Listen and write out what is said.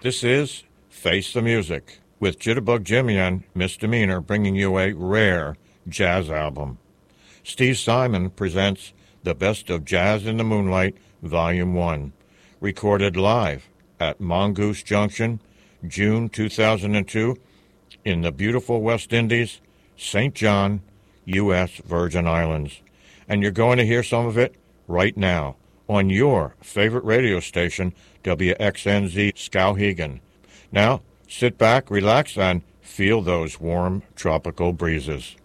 This is Face the Music with Jitterbug Jimmy and Misdemeanor bringing you a rare jazz album. Steve Simon presents The Best of Jazz in the Moonlight, Volume 1, recorded live at Mongoose Junction, June 2002, in the beautiful West Indies, St. John, U.S. Virgin Islands. And you're going to hear some of it right now on your favorite radio station, WXNZ Skowhegan. Now, sit back, relax, and feel those warm tropical breezes.